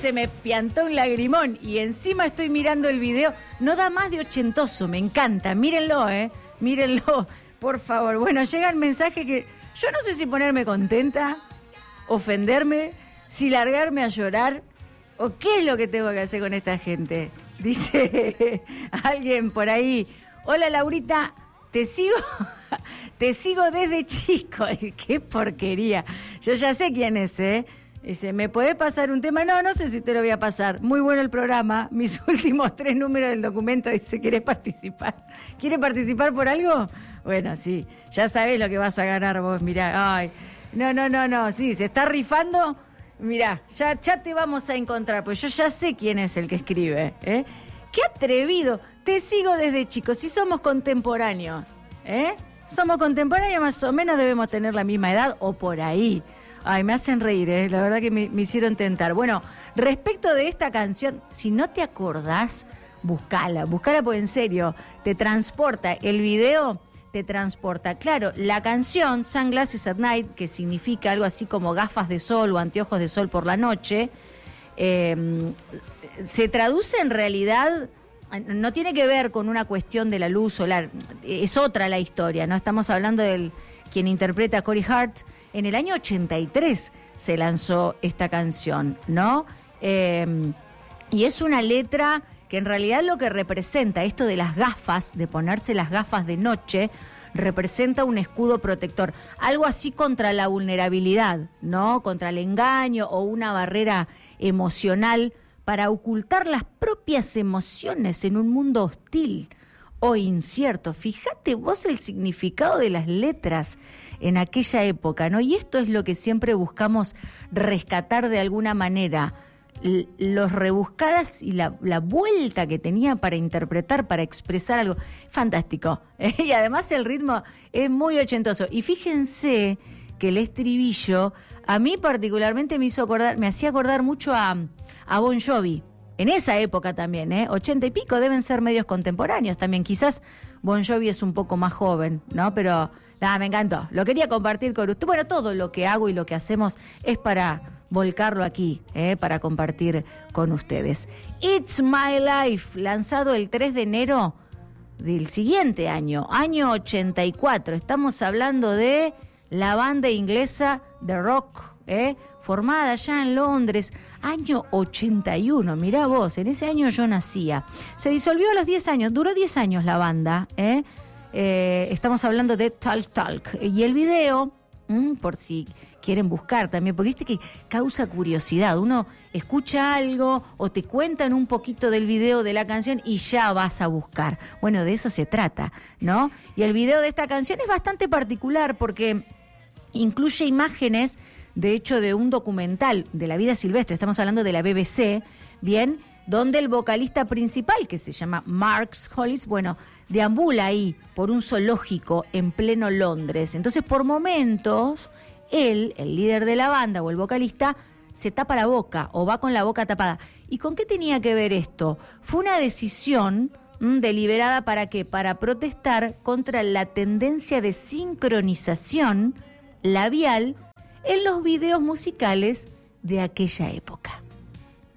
se me piantó un lagrimón y encima estoy mirando el video. No da más de ochentoso, me encanta. Mírenlo, mírenlo, por favor. Bueno, llega el mensaje que yo no sé si ponerme contenta, ofenderme, si largarme a llorar o qué es lo que tengo que hacer con esta gente. Dice alguien por ahí, hola Laurita, te sigo desde chico. Qué porquería. Yo ya sé quién es, Dice, ¿me podés pasar un tema? No sé si te lo voy a pasar. Muy bueno el programa. Mis últimos 3 números del documento. Dice, ¿querés participar? ¿Quieres participar por algo? Bueno, sí. Ya sabés lo que vas a ganar vos. Mirá, ay. No. Sí, se está rifando. Mirá, ya te vamos a encontrar. Pues yo ya sé quién es el que escribe. ¡Qué atrevido! Te sigo desde chico. Si somos contemporáneos. Somos contemporáneos, más o menos debemos tener la misma edad o por ahí. Ay, me hacen reír, la verdad que me hicieron tentar. Bueno, respecto de esta canción, si no te acordás, buscala porque en serio, te transporta, el video te transporta. Claro, la canción Sunglasses at Night, que significa algo así como gafas de sol o anteojos de sol por la noche, se traduce en realidad, no tiene que ver con una cuestión de la luz solar, es otra la historia, ¿no? Estamos hablando del quien interpreta a Corey Hart. En el año 83 se lanzó esta canción, ¿no? Y es una letra que en realidad lo que representa, esto de las gafas, de ponerse las gafas de noche, representa un escudo protector. Algo así contra la vulnerabilidad, ¿no? Contra el engaño o una barrera emocional para ocultar las propias emociones en un mundo hostil o incierto. Fíjate vos el significado de las letras en aquella época, ¿no? Y esto es lo que siempre buscamos rescatar de alguna manera, los rebuscadas y la vuelta que tenía para interpretar, para expresar algo. Fantástico. Y además el ritmo es muy ochentoso. Y fíjense que el estribillo, a mí particularmente me hacía acordar mucho a Bon Jovi. En esa época también, 80 y pico, deben ser medios contemporáneos también. Quizás Bon Jovi es un poco más joven, ¿no? Pero nada, me encantó. Lo quería compartir con usted. Bueno, todo lo que hago y lo que hacemos es para volcarlo aquí, para compartir con ustedes. It's My Life, lanzado el 3 de enero del siguiente año 84. Estamos hablando de la banda inglesa The Rock, formada ya en Londres, año 81, mirá vos, en ese año yo nacía. Se disolvió a los 10 años, duró 10 años la banda, estamos hablando de Talk Talk. Y el video, por si quieren buscar también, porque viste que causa curiosidad, uno escucha algo o te cuentan un poquito del video de la canción y ya vas a buscar. Bueno, de eso se trata, ¿no? Y el video de esta canción es bastante particular porque incluye imágenes, de hecho, de un documental de la vida silvestre, estamos hablando de la BBC, bien, donde el vocalista principal, que se llama Mark Hollis, bueno, deambula ahí por un zoológico en pleno Londres. Entonces, por momentos, él, el líder de la banda o el vocalista, se tapa la boca o va con la boca tapada. ¿Y con qué tenía que ver esto? Fue una decisión deliberada, ¿para qué? Para protestar contra la tendencia de sincronización labial en los videos musicales de aquella época.